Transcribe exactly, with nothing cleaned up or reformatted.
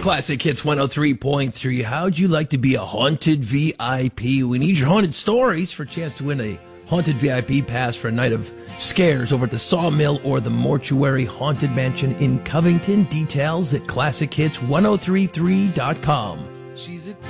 Classic Hits one oh three point three. How'd you like to be a haunted V I P? We need your haunted stories for a chance to win a haunted V I P pass for a night of scares over at the Sawmill or the Mortuary Haunted Mansion in Covington. Details at classic hits ten thirty-three dot com. She's a